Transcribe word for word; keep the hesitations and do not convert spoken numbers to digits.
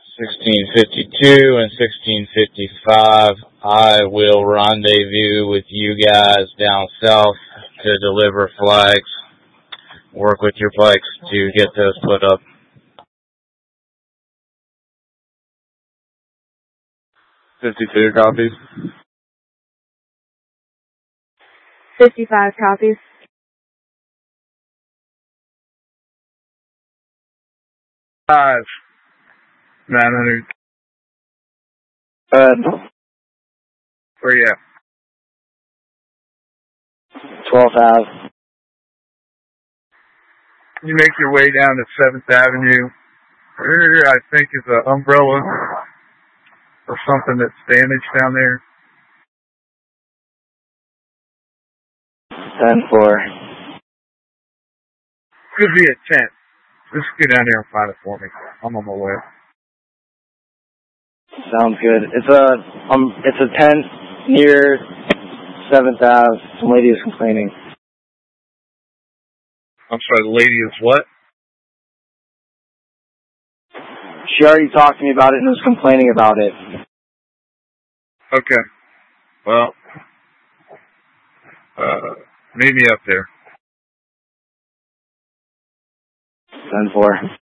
sixteen fifty-two and sixteen fifty-five, I will rendezvous with you guys down south to deliver flags. Work with your bikes to get those put up. fifty-two copies. fifty-five copies. Five. nine hundred. Uh, Where you at? twelve thousand. You make your way down to seventh Avenue. There, I think, is an umbrella or something that's damaged down there. ten four. Could be a tent. Just get down there and find it for me. I'm on my way. Sounds good. It's a um, it's a tent near seventh Ave. Some lady is complaining. I'm sorry, the lady is what? She already talked to me about it and was complaining about it. Okay. Well, uh, meet me up there. ten four.